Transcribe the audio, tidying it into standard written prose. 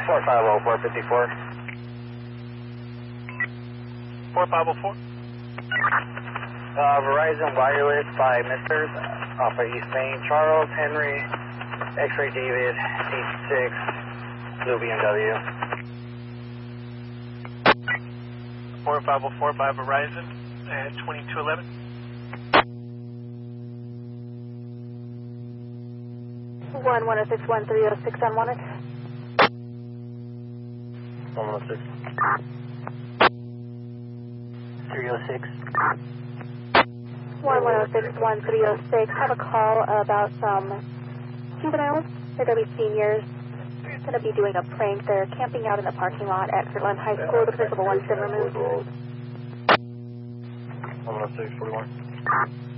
450, 454. 4504. Verizon Wireless by Misters off of East Main. Charles Henry, X-Ray David, 86, Blue BMW. 4504 by Verizon at 2211. 106-1306 unwanted. 106. 306. 106-1306. Have a call about some juveniles. They're going to be seniors. They're going to be doing a prank. They're camping out in the parking lot at Kirtland High School. The principal wants them removed. 106, 41.